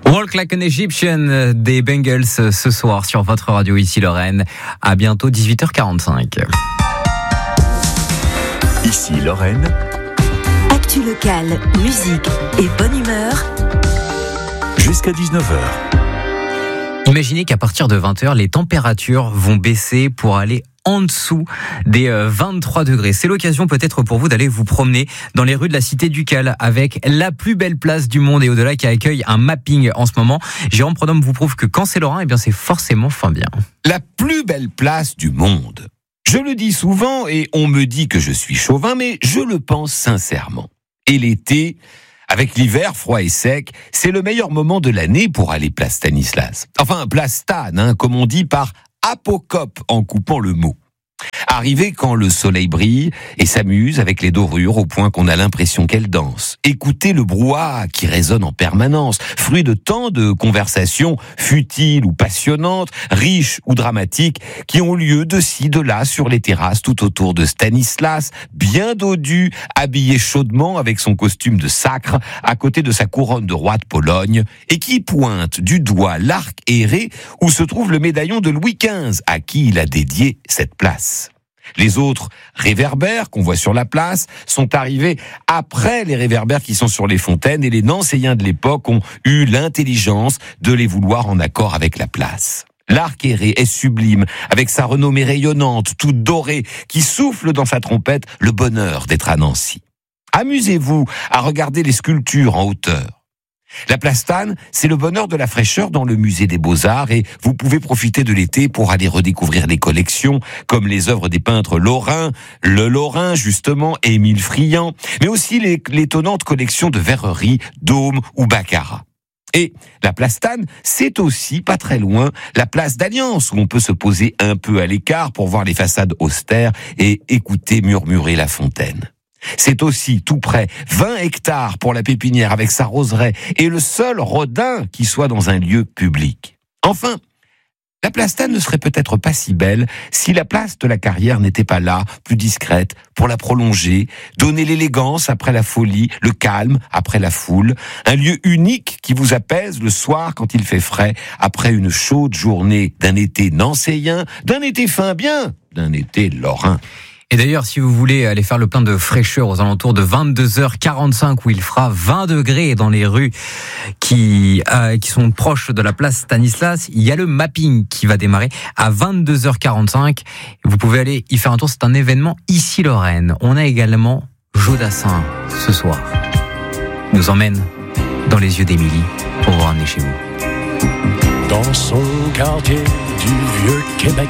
Walk Like an Egyptian des Bengals ce soir sur votre radio ici Lorraine. À bientôt 18h45. Ici Lorraine. Actu locale, musique et bonne humeur. Jusqu'à 19h. Imaginez qu'à partir de 20h, les températures vont baisser pour aller en dessous des 23 degrés. C'est l'occasion peut-être pour vous d'aller vous promener dans les rues de la Cité ducale avec la plus belle place du monde et au-delà qui accueille un mapping en ce moment. Jérôme Prodhomme vous prouve que quand c'est Lorrain, eh bien c'est forcément fin bien. La plus belle place du monde. Je le dis souvent et on me dit que je suis chauvin, mais je le pense sincèrement. Et l'été, avec l'hiver froid et sec, c'est le meilleur moment de l'année pour aller place Stanislas. Enfin, place Stan, comme on dit par apocope en coupant le mot. Arriver quand le soleil brille et s'amuse avec les dorures au point qu'on a l'impression qu'elles dansent. Écouter le brouhaha qui résonne en permanence, fruit de tant de conversations futiles ou passionnantes, riches ou dramatiques, qui ont lieu de ci, de là, sur les terrasses tout autour de Stanislas, bien dodu, habillé chaudement avec son costume de sacre, à côté de sa couronne de roi de Pologne, et qui pointe du doigt l'arc aéré où se trouve le médaillon de Louis XV, à qui il a dédié cette place. Les autres réverbères qu'on voit sur la place sont arrivés après les réverbères qui sont sur les fontaines et les Nancéiens de l'époque ont eu l'intelligence de les vouloir en accord avec la place. L'arc aéré est sublime, avec sa renommée rayonnante, toute dorée, qui souffle dans sa trompette le bonheur d'être à Nancy. Amusez-vous à regarder les sculptures en hauteur. La place Stan, c'est le bonheur de la fraîcheur dans le musée des Beaux-Arts et vous pouvez profiter de l'été pour aller redécouvrir les collections comme les œuvres des peintres lorrains, le Lorrain justement, Émile Friant, mais aussi l'étonnante collection de verreries, Dôme ou Baccarat. Et la place Stan, c'est aussi, pas très loin, la place d'Alliance, où on peut se poser un peu à l'écart pour voir les façades austères et écouter murmurer la fontaine. C'est aussi tout près 20 hectares pour la pépinière avec sa roseraie et le seul rodin qui soit dans un lieu public. Enfin, la place Stan ne serait peut-être pas si belle si la place de la Carrière n'était pas là, plus discrète, pour la prolonger, donner l'élégance après la folie, le calme après la foule, un lieu unique qui vous apaise le soir quand il fait frais, après une chaude journée d'un été nancéien, d'un été fin bien, d'un été lorrain. Et d'ailleurs, si vous voulez aller faire le plein de fraîcheur aux alentours de 22h45 où il fera 20 degrés dans les rues qui sont proches de la place Stanislas, il y a le mapping qui va démarrer à 22h45. Vous pouvez aller y faire un tour, c'est un événement ici Lorraine. On a également Jodassin ce soir. Il nous emmène dans les yeux d'Émilie pour vous ramener chez vous. Dans son quartier du Vieux-Québec,